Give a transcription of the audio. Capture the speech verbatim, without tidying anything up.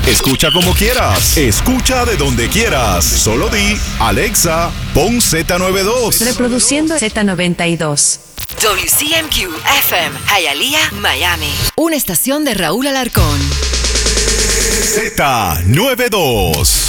Escucha como quieras. Escucha de donde quieras. Solo di, Alexa, pon Z noventa y dos. Reproduciendo Z noventa y dos. W C M Q F M, Hialeah, Miami. Una estación de Raúl Alarcón. Z noventa y dos.